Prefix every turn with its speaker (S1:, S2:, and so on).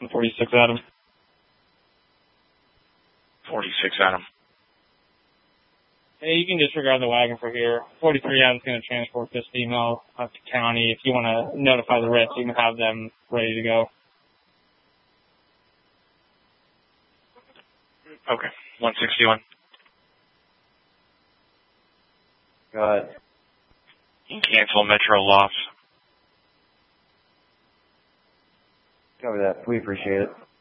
S1: 46 Adam.
S2: 46 Adam.
S1: Hey, you can disregard the wagon for here. 43 Adam's going to transport this female up to county. If you want to notify the rest, you can have them ready to go.
S2: Okay. 161.
S3: Go ahead.
S2: Cancel Metro loss.
S3: Cover that. We appreciate it.